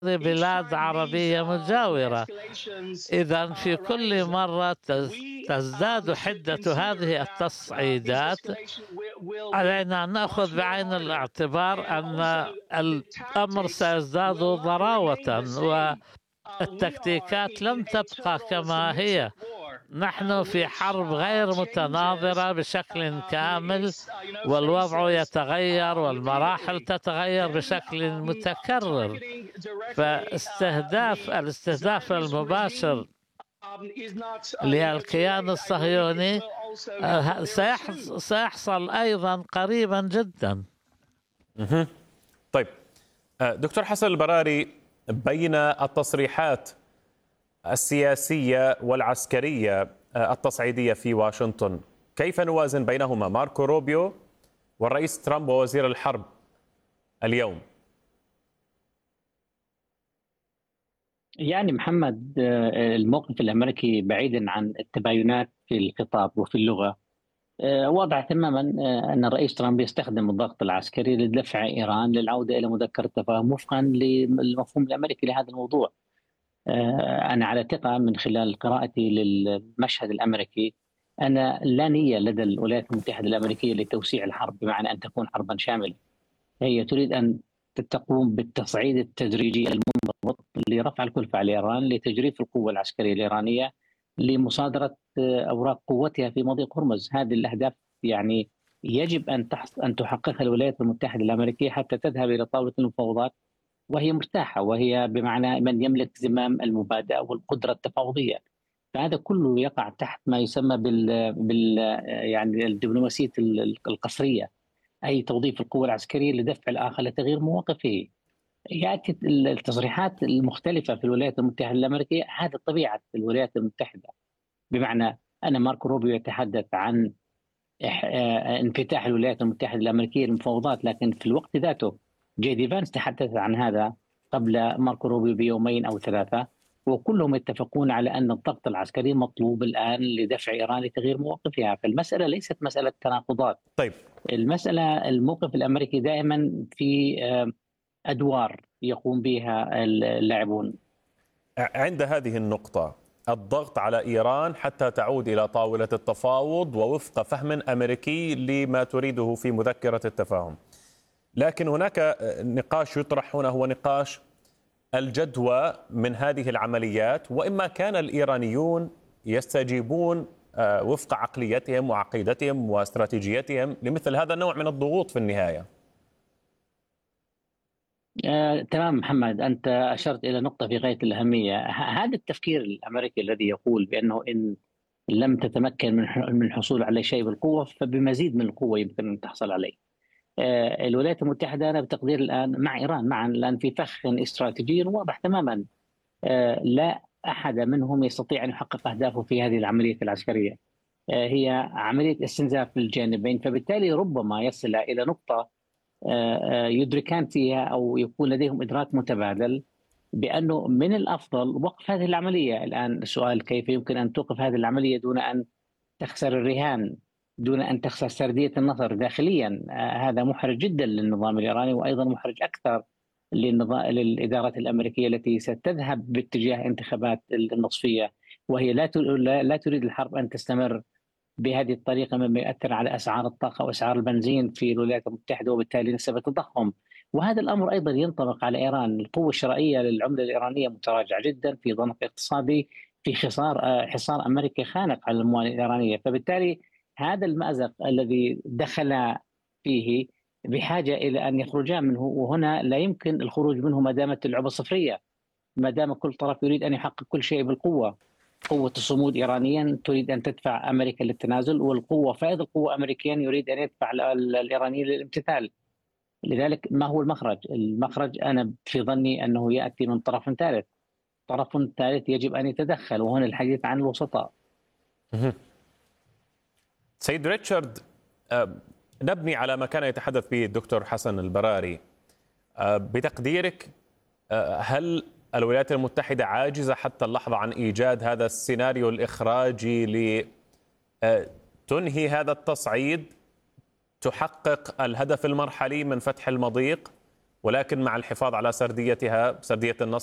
بلاد عربية مجاورة. إذا في كل مرة تزداد حدة هذه التصعيدات. علينا أن نأخذ بعين الاعتبار أن الأمر سيزداد ضراوة، والتكتيكات لن تبقى كما هي. نحن في حرب غير متناظرة بشكل كامل، والوضع يتغير والمراحل تتغير بشكل متكرر. الاستهداف المباشر للكيان الصهيوني سيحصل أيضا قريبا جدا. طيب دكتور حسن البراري، بين التصريحات السياسية والعسكرية التصعيدية في واشنطن، كيف نوازن بينهما؟ ماركو روبيو والرئيس ترامب ووزير الحرب اليوم. يعني محمد، الموقف الأمريكي بعيدا عن التباينات في الخطاب وفي اللغة، واضح تماما أن الرئيس ترامب يستخدم الضغط العسكري لدفع إيران للعودة إلى مذكرة تفاهم وفقا للمفهوم الأمريكي لهذا الموضوع. أنا على ثقة من خلال قراءتي للمشهد الأمريكي أن لا نية لدى الولايات المتحدة الأمريكية لتوسيع الحرب بمعنى أن تكون حربا شاملة. هي تريد أن تقوم بالتصعيد التدريجي المنضبط لرفع الكلفة على إيران، لتجريف القوة العسكرية الإيرانية، لمصادرة أوراق قوتها في مضيق هرمز. هذه الأهداف يعني يجب أن تحققها الولايات المتحدة الأمريكية حتى تذهب إلى طاولة المفاوضات وهي مرتاحة، وهي بمعنى من يملك زمام المبادئة والقدرة التفاوضية. فهذا كله يقع تحت ما يسمى يعني الدبلوماسية القسرية، أي توظيف القوة العسكرية لدفع الآخر لتغيير مواقفه. يأتي التصريحات المختلفة في الولايات المتحدة الأمريكية، هذا طبيعة الولايات المتحدة. بمعنى أن ماركو روبيو يتحدث عن انفتاح الولايات المتحدة الأمريكية للمفاوضات، لكن في الوقت ذاته جي دي فانس تحدث عن هذا قبل ماركو روبيو بيومين أو ثلاثة، وكلهم يتفقون على أن الضغط العسكري مطلوب الآن لدفع إيران لتغيير مواقفها. فالمسألة ليست مسألة تناقضات. طيب، المسألة الموقف الأمريكي دائما في أدوار يقوم بها اللاعبون. عند هذه النقطة الضغط على إيران حتى تعود إلى طاولة التفاوض ووفق فهم أمريكي لما تريده في مذكرة التفاهم. لكن هناك نقاش يطرح هنا، هو نقاش الجدوى من هذه العمليات، وإما كان الإيرانيون يستجيبون وفق عقليتهم وعقيدتهم واستراتيجيتهم لمثل هذا النوع من الضغوط في النهاية. تمام محمد، أنت أشرت إلى نقطة في غاية الأهمية. هذا التفكير الأمريكي الذي يقول بأنه إن لم تتمكن من الحصول على شيء بالقوة فبمزيد من القوة يمكن أن تحصل عليه. الولايات المتحدة أنا بتقدير الآن مع إيران معا الآن في فخ استراتيجي واضح تماما. لا أحد منهم يستطيع أن يحقق أهدافه في هذه العملية العسكرية. هي عملية استنزاف للجانبين، فبالتالي ربما يصل إلى نقطة يدركان فيها أو يكون لديهم إدراك متبادل بأنه من الأفضل وقف هذه العملية. الآن السؤال كيف يمكن أن توقف هذه العملية دون أن تخسر الرهان، دون أن تخسر سردية النصر داخليا؟ هذا محرج جدا للنظام الإيراني، وأيضا محرج أكثر للإدارة الأمريكية التي ستذهب باتجاه انتخابات النصفية، وهي لا تريد الحرب أن تستمر بهذه الطريقة، مما يؤثر على أسعار الطاقة وأسعار البنزين في الولايات المتحدة وبالتالي نسبة التضخم. وهذا الأمر أيضا ينطبق على إيران. القوة الشرائية للعملة الإيرانية متراجعة جدا، في ضنك اقتصادي، في حصار أمريكي خانق على الأموال الإيرانية. فبالتالي هذا المأزق الذي دخل فيه بحاجة إلى أن يخرجا منه، وهنا لا يمكن الخروج منه ما دامت اللعبة صفرية، ما دام كل طرف يريد أن يحقق كل شيء بالقوة. قوة الصمود إيرانيا تريد أن تدفع أمريكا للتنازل، والقوة فائض القوة أمريكيا يريد أن يدفع الإيرانيين للامتثال. لذلك ما هو المخرج؟ المخرج أنا في ظني أنه يأتي من طرف ثالث. طرف ثالث يجب أن يتدخل، وهنا الحديث عن الوسطاء. سيد ريتشارد، نبني على ما كان يتحدث به الدكتور حسن البراري. بتقديرك هل الولايات المتحدة عاجزة حتى اللحظة عن إيجاد هذا السيناريو الإخراجي لتنهي هذا التصعيد، تحقق الهدف المرحلي من فتح المضيق، ولكن مع الحفاظ على سرديتها، سردية النصر